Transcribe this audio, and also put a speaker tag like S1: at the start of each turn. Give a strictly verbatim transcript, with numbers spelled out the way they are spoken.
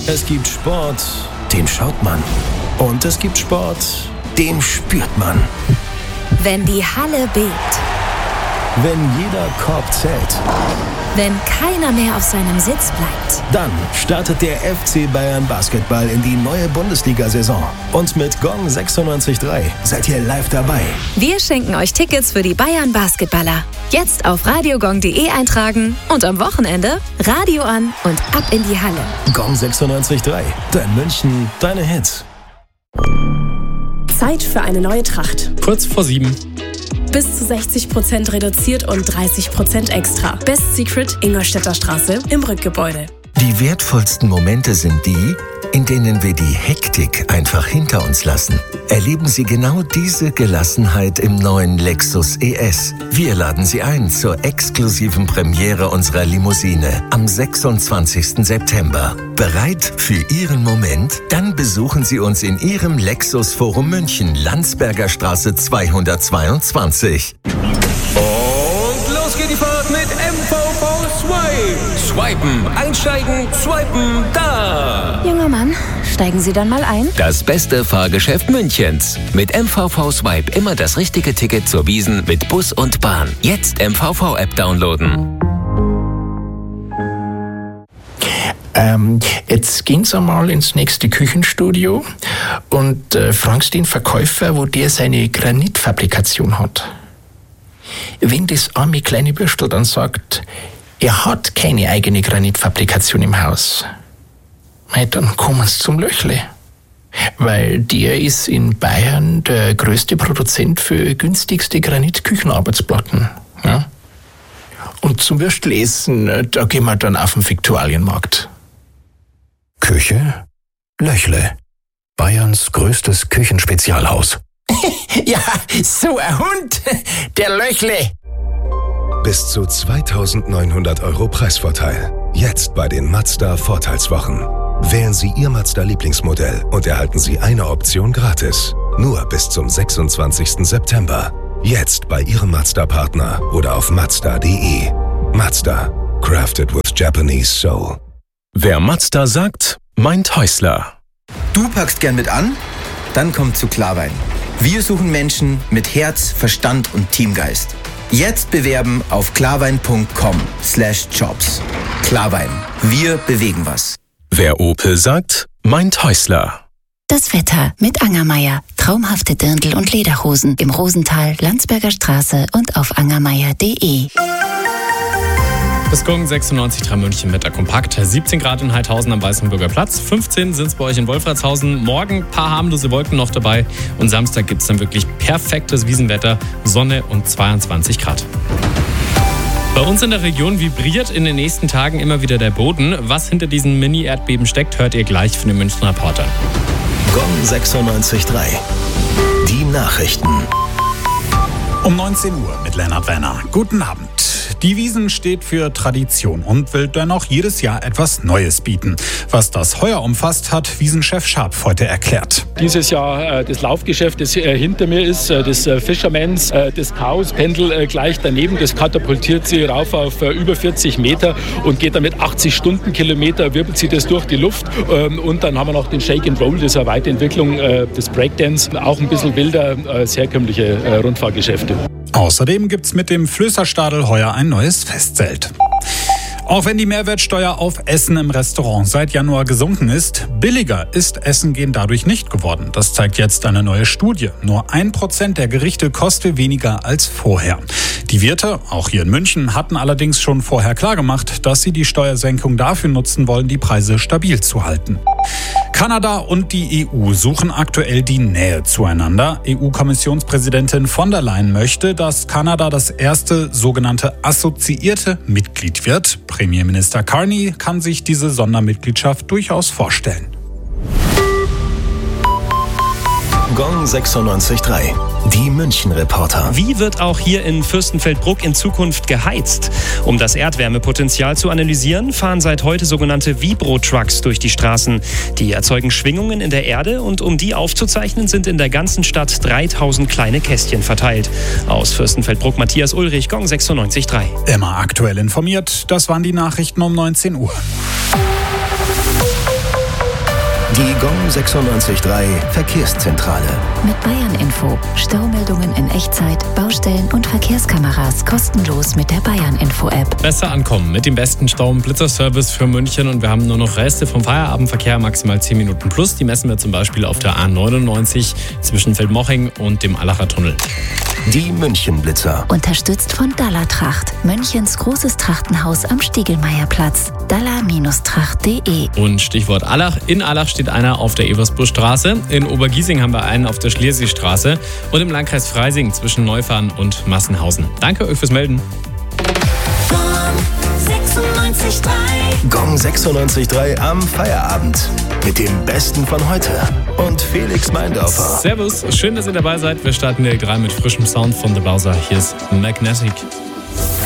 S1: Es gibt Sport, den schaut man. Und es gibt Sport, den spürt man.
S2: Wenn die Halle bebt.
S1: Wenn jeder Korb zählt.
S2: Wenn keiner mehr auf seinem Sitz bleibt.
S1: Dann startet der F C Bayern Basketball in die neue Bundesliga-Saison. Und mit Gong sechsundneunzig Komma drei seid ihr live dabei.
S2: Wir schenken euch Tickets für die Bayern Basketballer. Jetzt auf radiogong punkt de eintragen und am Wochenende Radio an und ab in die Halle.
S1: Gong sechsundneunzig Komma drei. Dein München, deine Hits.
S3: Zeit für eine neue Tracht.
S4: Kurz vor sieben.
S3: Bis zu sechzig Prozent reduziert und dreißig Prozent extra. Best Secret, Ingolstädter Straße im Rückgebäude.
S5: Die wertvollsten Momente sind die, in denen wir die Hektik einfach hinter uns lassen. Erleben Sie genau diese Gelassenheit im neuen Lexus E S. Wir laden Sie ein zur exklusiven Premiere unserer Limousine am sechsundzwanzigsten September. Bereit für Ihren Moment? Dann besuchen Sie uns in Ihrem Lexus Forum München, Landsberger Straße zweihundertzweiundzwanzig.
S6: Und los geht die Fahrt mit M V V Swipe. Swipen, einsteigen, swipen, da.
S2: Junger Mann, steigen Sie dann mal ein.
S7: Das beste Fahrgeschäft Münchens. Mit M V V Swipe immer das richtige Ticket zur Wiesn mit Bus und Bahn. Jetzt M V V-App downloaden.
S8: Ähm, jetzt gehen Sie mal ins nächste Küchenstudio und äh, fragen Sie den Verkäufer, wo der seine Granitfabrikation hat. Wenn das arme kleine Bürstel dann sagt, er hat keine eigene Granitfabrikation im Haus, dann kommen Sie zum Löchle. Weil der ist in Bayern der größte Produzent für günstigste Granitküchenarbeitsplatten. Ja? Und zum Würstelessen, da gehen wir dann auf den Viktualienmarkt.
S9: Küche? Löchle. Bayerns größtes Küchenspezialhaus.
S8: Ja, so ein Hund, der Löchle.
S10: Bis zu zweitausendneunhundert Euro Preisvorteil. Jetzt bei den Mazda Vorteilswochen. Wählen Sie Ihr Mazda-Lieblingsmodell und erhalten Sie eine Option gratis. Nur bis zum sechsundzwanzigsten September. Jetzt bei Ihrem Mazda-Partner oder auf mazda punkt de. Mazda. Crafted with Japanese Soul.
S1: Wer Mazda sagt, meint Häusler.
S11: Du packst gern mit an? Dann komm zu Klarwein. Wir suchen Menschen mit Herz, Verstand und Teamgeist. Jetzt bewerben auf klarwein punkt com slash jobs. Klarwein. Wir bewegen was.
S1: Wer Opel sagt, meint Häusler.
S12: Das Wetter mit Angermeier. Traumhafte Dirndl und Lederhosen im Rosental, Landsberger Straße und auf angermeier punkt de.
S4: Das Gong sechsundneunzig Komma drei München mit der Kompakt. siebzehn Grad in Heidhausen am Weißenburger Platz. fünfzehn sind es bei euch in Wolfratshausen. Morgen ein paar harmlose Wolken noch dabei. Und Samstag gibt es dann wirklich perfektes Wiesenwetter. Sonne und zweiundzwanzig Grad. Bei uns in der Region vibriert in den nächsten Tagen immer wieder der Boden. Was hinter diesen Mini-Erdbeben steckt, hört ihr gleich von den Münchner Reportern.
S1: Gong sechsundneunzig Komma drei. Die Nachrichten.
S13: Um neunzehn Uhr mit Lennart Werner. Guten Abend. Die Wiesn steht für Tradition und will dennoch jedes Jahr etwas Neues bieten. Was das heuer umfasst, hat Wiesenchef Scharpf heute erklärt.
S14: Dieses Jahr äh, das Laufgeschäft, das äh, hinter mir ist, äh, das äh, Fishermans, äh, das Chaospendel äh, gleich daneben, das katapultiert sie rauf auf äh, über vierzig Meter und geht damit achtzig Stundenkilometer, wirbelt sie das durch die Luft. Ähm, und dann haben wir noch den Shake and Roll, das ist eine Weiterentwicklung äh, des Breakdance, auch ein bisschen wilder als herkömmliche äh, Rundfahrtgeschäfte.
S13: Außerdem gibt's mit dem Flößerstadel heuer ein neues Festzelt. Auch wenn die Mehrwertsteuer auf Essen im Restaurant seit Januar gesunken ist, billiger ist Essen gehen dadurch nicht geworden. Das zeigt jetzt eine neue Studie. Nur ein Prozent der Gerichte koste weniger als vorher. Die Wirte, auch hier in München, hatten allerdings schon vorher klargemacht, dass sie die Steuersenkung dafür nutzen wollen, die Preise stabil zu halten. Kanada und die E U suchen aktuell die Nähe zueinander. E U-Kommissionspräsidentin von der Leyen möchte, dass Kanada das erste sogenannte assoziierte Mitglied wird. Premierminister Carney kann sich diese Sondermitgliedschaft durchaus vorstellen.
S1: Gong sechsundneunzig Komma drei. Die München-Reporter.
S15: Wie wird auch hier in Fürstenfeldbruck in Zukunft geheizt? Um das Erdwärmepotenzial zu analysieren, fahren seit heute sogenannte Vibro-Trucks durch die Straßen. Die erzeugen Schwingungen in der Erde und um die aufzuzeichnen, sind in der ganzen Stadt dreitausend kleine Kästchen verteilt. Aus Fürstenfeldbruck Matthias Ulrich, Gong sechsundneunzig Komma drei.
S13: Immer aktuell informiert, das waren die Nachrichten um neunzehn Uhr.
S1: Die Gong sechsundneunzig Komma drei Verkehrszentrale.
S12: Mit Bayern Info. Staumeldungen in Echtzeit, Baustellen und Verkehrskameras kostenlos mit der Bayern Info App.
S4: Besser ankommen mit dem besten Stau- und Blitzerservice für München und wir haben nur noch Reste vom Feierabendverkehr, maximal zehn Minuten plus. Die messen wir zum Beispiel auf der A neunundneunzig zwischen Feldmoching und dem Allacher Tunnel.
S1: Die München-Blitzer.
S12: Unterstützt von Dalla Tracht. Münchens großes Trachtenhaus am Stiegelmeierplatz. dalla Tracht punkt de.
S4: Und Stichwort Allach. In Allach steht einer auf der Eversburgstraße. In Obergiesing haben wir einen auf der Schlesiestraße. Und im Landkreis Freising zwischen Neufahren und Massenhausen. Danke euch fürs Melden.
S1: Gong sechsundneunzig Komma drei am Feierabend. Mit dem Besten von heute. Und Felix Meindorfer.
S4: Servus, schön, dass ihr dabei seid. Wir starten direkt rein mit frischem Sound von The Bowser. Hier ist Magnetic.